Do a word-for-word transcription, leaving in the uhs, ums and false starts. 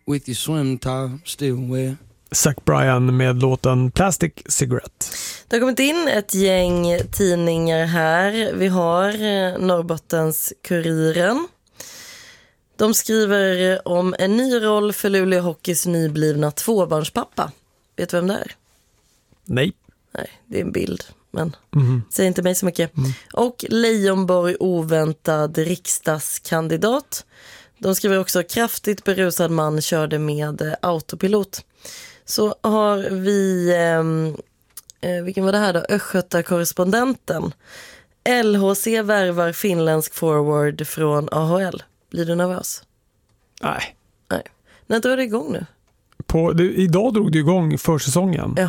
with your swim top still wet. Zac Bryan med låten Plastic Cigarette. Det har kommit in ett gäng tidningar här. Vi har Norrbottens Kuriren. De skriver om en ny roll för Luleå Hockeys nyblivna tvåbarnspappa. Vet du vem det är? Nej. Nej, det är en bild, men Mm. säg inte mig så mycket. Mm. Och Leijonborg oväntad riksdagskandidat. De skriver också kraftigt berusad man körde med autopilot. Så har vi, eh, vilken var det här då? Östgöta-korrespondenten. L H C värvar finländsk forward från A H L. Blir du nervös? Nej. Nej. När drar det igång nu? På, det, idag drog det igång försäsongen. Ja.